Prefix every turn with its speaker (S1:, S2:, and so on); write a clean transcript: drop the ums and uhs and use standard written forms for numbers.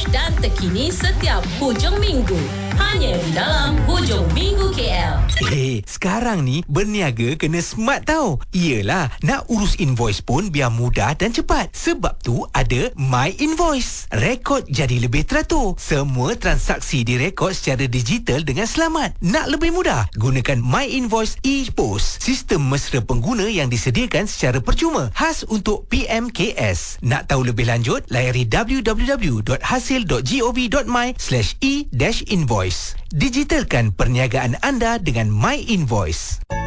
S1: fresh dan terkini setiap hujung minggu. Hanya di dalam Hujung Minggu KL.
S2: Sekarang ni berniaga kena smart tau. Iyalah, nak urus invoice pun biar mudah dan cepat. Sebab tu ada My Invoice. Rekod jadi lebih teratur. Semua transaksi direkod secara digital dengan selamat. Nak lebih mudah? Gunakan My Invoice ePOS. Sistem mesra pengguna yang disediakan secara percuma. Khas untuk PMKS. Nak tahu lebih lanjut? Layari www.hasil.gov.my/e-invoice. Digitalkan perniagaan anda dengan My Invoice.